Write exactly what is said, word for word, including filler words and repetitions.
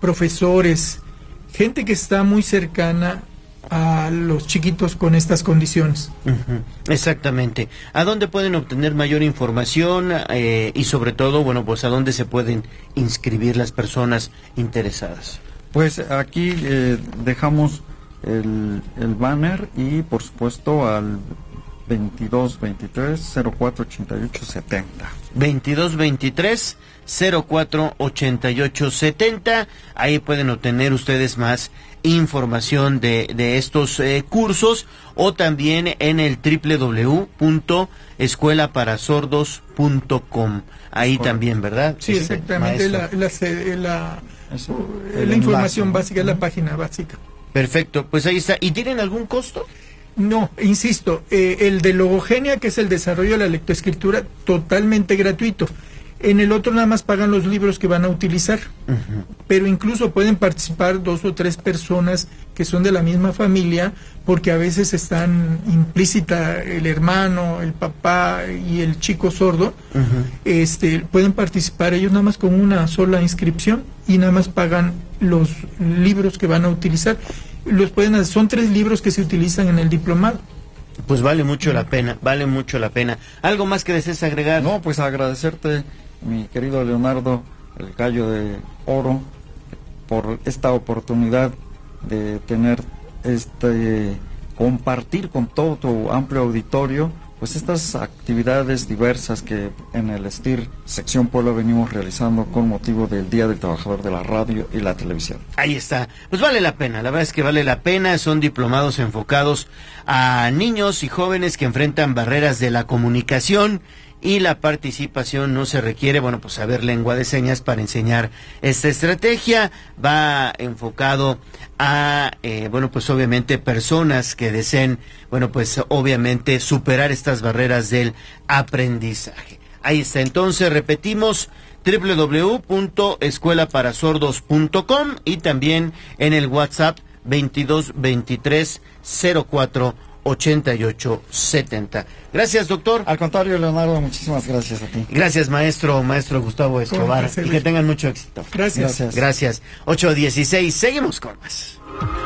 profesores, gente que está muy cercana a los chiquitos con estas condiciones. Uh-huh. Exactamente. ¿A dónde pueden obtener mayor información eh, y sobre todo, bueno, pues a dónde se pueden inscribir las personas interesadas? Pues aquí eh, dejamos el, el banner y por supuesto al veintidós veintitrés cero cuatro ochenta y ocho setenta. veintidós veintitrés cero cuatro ochenta y ocho setenta. Ahí pueden obtener ustedes más información de, de estos eh, cursos, o también en el doble u doble u doble u punto escuela para sordos punto com. Ahí Correcto. También, ¿verdad? Sí, este, exactamente. La, la, la, Eso, la, la información básica es la página básica. Perfecto, pues ahí está. ¿Y tienen algún costo? No, insisto, eh, el de logogenia, que es el desarrollo de la lectoescritura, totalmente gratuito. En el otro nada más pagan los libros que van a utilizar, uh-huh. pero incluso pueden participar dos o tres personas que son de la misma familia, porque a veces están implícita el hermano, el papá y el chico sordo. Uh-huh. este, pueden participar ellos nada más con una sola inscripción y nada más pagan los libros que van a utilizar. Los pueden, son tres libros que se utilizan en el diplomado. Pues vale mucho la pena, vale mucho la pena. ¿Algo más que desees agregar? No, pues agradecerte, mi querido Leonardo, el gallo de oro, por esta oportunidad de tener este compartir con todo tu amplio auditorio pues estas actividades diversas que en el S T I R sección Puebla venimos realizando con motivo del Día del Trabajador de la Radio y la Televisión. Ahí está, pues vale la pena, la verdad es que vale la pena. Son diplomados enfocados a niños y jóvenes que enfrentan barreras de la comunicación y la participación. No se requiere, bueno, pues saber lengua de señas para enseñar esta estrategia. Va enfocado a, eh, bueno, pues obviamente personas que deseen, bueno, pues obviamente superar estas barreras del aprendizaje. Ahí está, entonces repetimos, doble u doble u doble u punto escuela para sordos punto com y también en el WhatsApp veintidós veintitrés cero cuatro ochenta y ocho setenta. Gracias, doctor. Al contrario, Leonardo, muchísimas gracias a ti. Gracias, maestro, maestro Gustavo Escobar, y que tengan mucho éxito. Gracias. Gracias. Gracias. ocho dieciséis, seguimos con más.